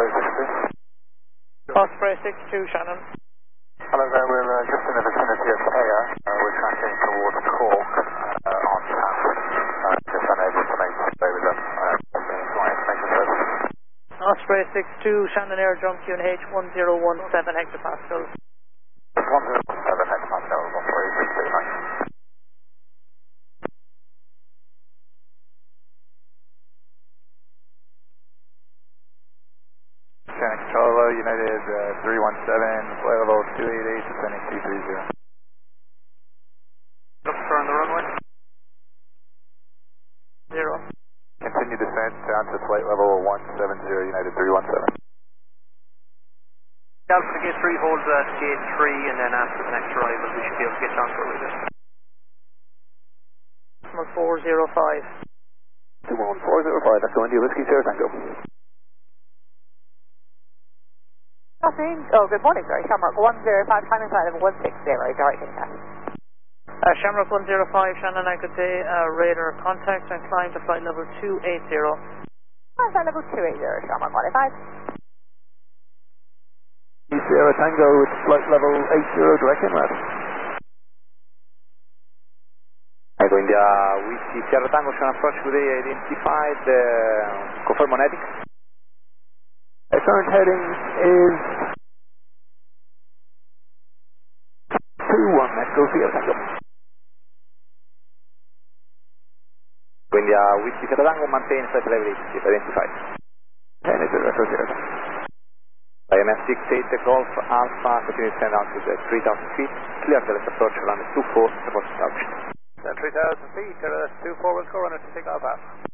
Osprey 62. Osprey 62, Shannon. Hello there, we're just in the vicinity of Kea. We're tracking towards Cork on tap. Just unable to make contact with them. Information service. Osprey 62, Shannon Air Jump QNH 1017 hectopascals. 107 hectopascals, Osprey 62, thanks. Shannon Control, hello, United 317, flight level 288, descending 230. Look for on the runway. 0. Continue descent down to flight level 170, United 317. Delta gate 3 holds gate 3 and then after the next arrival we should be able to get transfer with it. 405. 21405, that's going to Whiskey Sierra Tango. Nothing. Oh, good morning, sorry. Shamrock 105, climbing flight level 160, direct contact. Shamrock 105, Shannon, I could say radar contact and climb to flight level 280. Flight level 280, Shamrock 105. Sierra Tango with flight level 80, direct inlet. Echo India Whiskey Sierra Tango, show an approach today identified, confirm on heading. Current heading is 21, Echo Sierra Tango. India Whiskey Sierra Tango, maintain flight level 80, identified. Maintain it, Echo Sierra Tango. IMS 68 Golf Alpha, continue to descend down to the 3,000 feet, clear the left approach around the 24, supporting approach. 3,000 feet, 24 will go runner to take off.